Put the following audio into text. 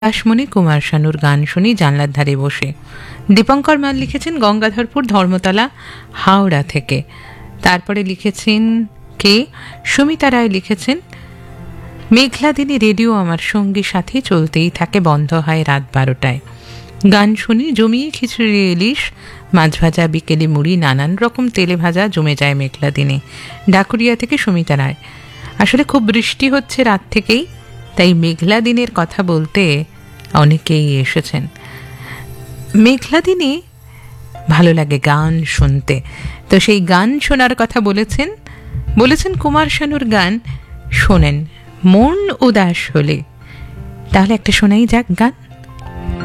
আকাশমণি কুমার শানুর গান শুনি জানলার ধারে বসে। দীপঙ্কর মাল লিখেছেন গঙ্গাধরপুর ধর্মতলা হাওড়া থেকে। তারপরে লিখেছেন কে সুমিতা রায় লিখেছেন মেঘলা দিনে রেডিও আমার সঙ্গী সাথে চলতেই থাকে, বন্ধ হয় রাত 12টায়। গান শুনি জমিয়ে খিচুড়ি ইলিশ, মাছ ভাজা, বিকেলে মুড়ি, নানান রকম তেলে ভাজা জমে যায় মেঘলা দিনে। ডাকুরিয়া থেকে সুমিতা রায়। আসলে খুব বৃষ্টি হচ্ছে রাত থেকেই, তাই মেঘলা দিনের কথা বলতে অনেকেই এসেছেন। মেঘলা দিনে ভালো লাগে গান শুনতে, তো সেই গান শোনার কথা বলেছেন কুমার শানুর গান শোনেন মন উদাস হলে। তাহলে একটা শোনাই যাক গান।